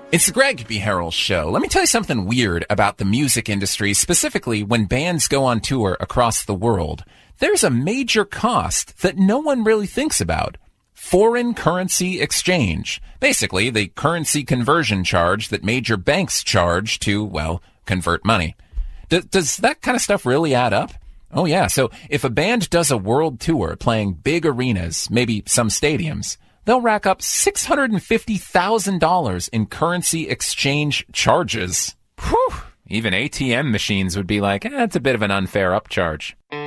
It's the Greg B. Harrell Show. Let me tell you something weird about the music industry, specifically when bands go on tour across the world. There's a major cost that no one really thinks about. Foreign currency exchange. Basically, the currency conversion charge that major banks charge to, well, convert money. Does that kind of stuff really add up? Oh, yeah. So if a band does a world tour playing big arenas, maybe some stadiums, they'll rack up $650,000 in currency exchange charges. Whew. Even ATM machines would be like, it's a bit of an unfair upcharge.